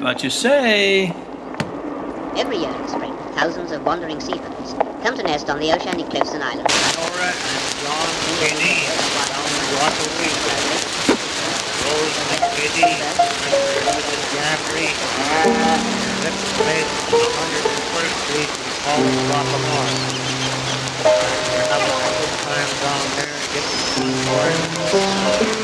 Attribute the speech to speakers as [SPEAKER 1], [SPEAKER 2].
[SPEAKER 1] What you say?
[SPEAKER 2] Every year in spring, thousands of wandering seabirds come to nest on the oceanic cliffs and islands.
[SPEAKER 3] Nora and John Kenny down Rockaway. Rose McKinney, Mrs. Gaffney, let's play 101st Street in Paul's Rockaway. We're having a good time down there, getting some